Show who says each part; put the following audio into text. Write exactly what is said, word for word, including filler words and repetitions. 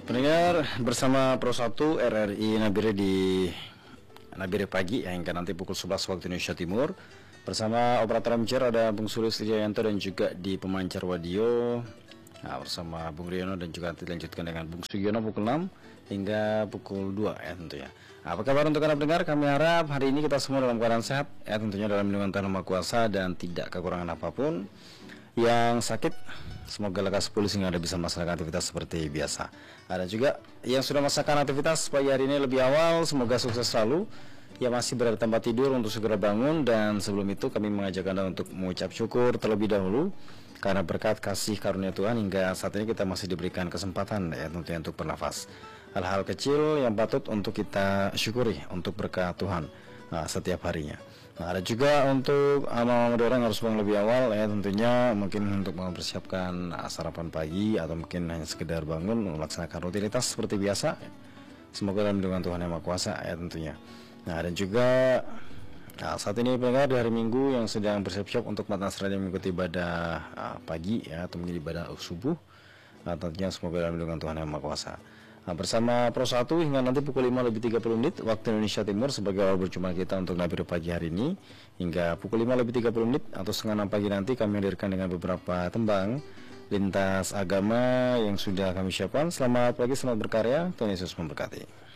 Speaker 1: Pendengar, bersama Pro satu R R I Nabire di Nabire pagi ya, hingga nanti pukul sebelas waktu Indonesia Timur. Bersama operator Amjar ada Bung Sulis Trijayanto dan juga di pemancar radio nah, bersama Bung Riono, dan juga nanti dilanjutkan dengan Bung Sugiono pukul enam hingga pukul dua ya tentunya. Nah, apa kabar untuk Anda pendengar? Kami harap hari ini kita semua dalam keadaan sehat ya, tentunya dalam lindungan Tuhan Yang Maha Kuasa dan tidak kekurangan apapun. Yang sakit semoga lekas pulih sehingga Anda bisa melaksanakan aktivitas seperti biasa. Ada juga yang sudah melaksanakan aktivitas pagi hari ini lebih awal, semoga sukses selalu. Yang masih berada di tempat tidur untuk segera bangun, dan sebelum itu kami mengajak Anda untuk mengucap syukur terlebih dahulu karena berkat kasih karunia Tuhan hingga saat ini kita masih diberikan kesempatan ya tentunya untuk bernafas. Hal-hal kecil yang patut untuk kita syukuri untuk berkat Tuhan nah, setiap harinya. Nah, ada juga untuk mama orang harus bangun lebih awal ya tentunya, mungkin untuk mempersiapkan sarapan pagi atau mungkin hanya sekedar bangun melaksanakan rutinitas seperti biasa. Semoga dalam lindungan Tuhan Yang Maha Kuasa ya tentunya. Nah, dan juga nah, saat ini pendengar di hari Minggu yang sedang bersiap-siap untuk umat Nasrani yang mengikuti ibadah uh, pagi ya atau mungkin ibadah subuh. Nah, tentunya semoga dalam lindungan Tuhan Yang Maha Kuasa. Nah, bersama Pro satu hingga nanti pukul lima lebih tiga puluh menit waktu Indonesia Timur sebagai awal berjumpa kita untuk Nabire pagi hari ini. Hingga pukul lima lebih tiga puluh menit atau setengah enam pagi nanti kami hadirkan dengan beberapa tembang lintas agama yang sudah kami siapkan. Selamat pagi, selamat berkarya, Tuhan Yesus memberkati.